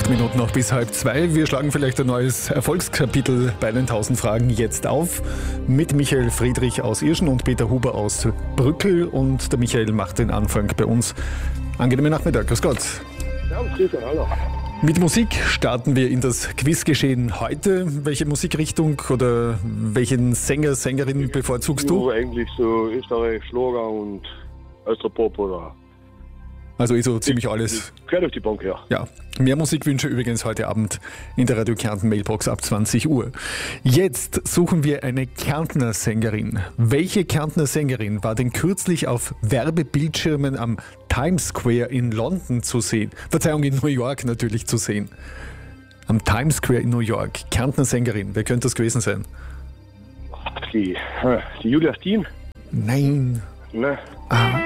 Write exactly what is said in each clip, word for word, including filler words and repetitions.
Acht Minuten noch bis halb zwei. Wir schlagen vielleicht ein neues Erfolgskapitel bei den tausend Fragen jetzt auf. Mit Michael Friedrich aus Irschen und Peter Huber aus Brückl. Und der Michael macht den Anfang bei uns. Angenehmen Nachmittag. Grüß Gott. Ja, grüß Gott, hallo. Mit Musik starten wir in das Quizgeschehen heute. Welche Musikrichtung oder welchen Sänger, Sängerin bevorzugst du? Ja, eigentlich so Österreich, Schlager und Austropop oder... Also ist so ziemlich alles. Quer auf die Bank, ja. Ja, mehr Musikwünsche übrigens heute Abend in der Radio Kärnten Mailbox ab zwanzig Uhr. Jetzt suchen wir eine Kärntner Sängerin. Welche Kärntner Sängerin war denn kürzlich auf Werbebildschirmen am Times Square in London zu sehen? Verzeihung, in New York natürlich zu sehen. Am Times Square in New York. Kärntner Sängerin. Wer könnte das gewesen sein? Die, die Julia Steen? Nein. Ne? Ah.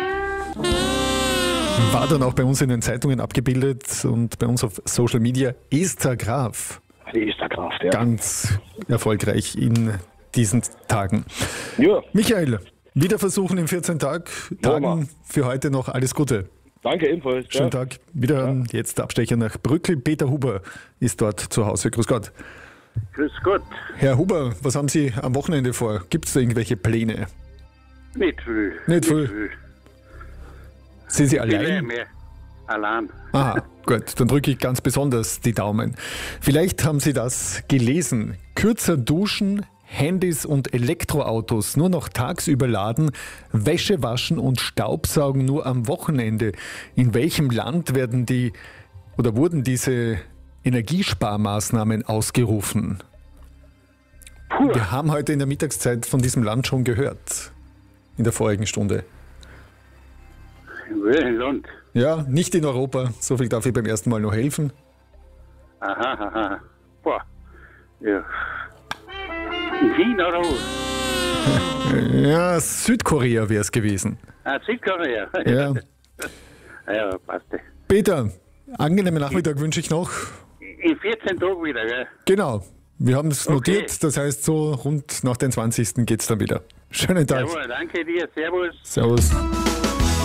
War dann auch bei uns in den Zeitungen abgebildet und bei uns auf Social Media. Esther Graf. Die Esther Graf, ja. Ganz erfolgreich in diesen Tagen. Ja. Michael, wieder versuchen in vierzehn Tag, Tagen Ja, für heute noch alles Gute. Danke ebenfalls. Schönen Ja. Tag. Wiederhören. Ja. Jetzt Abstecher nach Brückl. Peter Huber ist dort zu Hause. Grüß Gott. Grüß Gott. Herr Huber, was haben Sie am Wochenende vor? Gibt es da irgendwelche Pläne? Nicht viel. Nicht viel. Sind Sie allein? Mehr. Allein. Aha, gut, dann drücke ich ganz besonders die Daumen. Vielleicht haben Sie das gelesen. Kürzer duschen, Handys und Elektroautos nur noch tagsüber laden, Wäsche waschen und Staubsaugen nur am Wochenende. In welchem Land werden die oder wurden diese Energiesparmaßnahmen ausgerufen? Puh. Wir haben heute in der Mittagszeit von diesem Land schon gehört. In der vorigen Stunde. In welchem Land? Ja, nicht in Europa. So viel darf ich beim ersten Mal noch helfen. Aha, aha. Boah. Ja. In China oder wo? Ja, Südkorea wäre es gewesen. Ah, Südkorea. Ja. Ja, passt. Peter, angenehmen Nachmittag wünsche ich noch. In vierzehn Tagen wieder, gell? Genau, wir haben es Okay. notiert. Das heißt, so rund nach den zwanzigsten geht es dann wieder. Schönen Tag. Jawohl, danke dir. Servus. Servus.